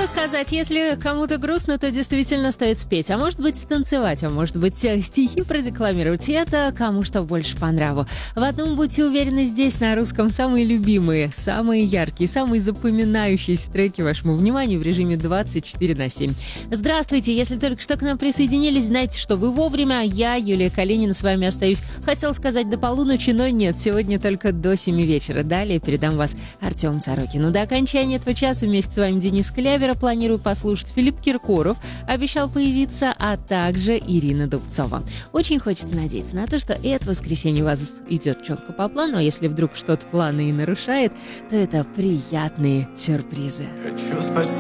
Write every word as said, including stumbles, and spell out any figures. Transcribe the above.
Что сказать, если кому-то грустно, то действительно стоит спеть. А может быть, станцевать, а может быть, стихи продекламировать. И это кому что больше по нраву. В одном будьте уверены, здесь на русском самые любимые, самые яркие, самые запоминающиеся треки вашему вниманию в режиме двадцать четыре на семь. Здравствуйте, если только что к нам присоединились, знайте, что вы вовремя. Я, Юлия Калинина, с вами остаюсь. Хотел сказать до полуночи, но нет, сегодня только до семи вечера. Далее передам вас Артему Сорокину. До окончания этого часа вместе с вами Денис Клявера. Планирую послушать Филипп Киркоров. Обещал появиться, а также Ирина Дубцова. Очень хочется надеяться на то, что это воскресенье у вас идет четко по плану, а если вдруг что-то планы и нарушает, то это приятные сюрпризы. Хочу спасти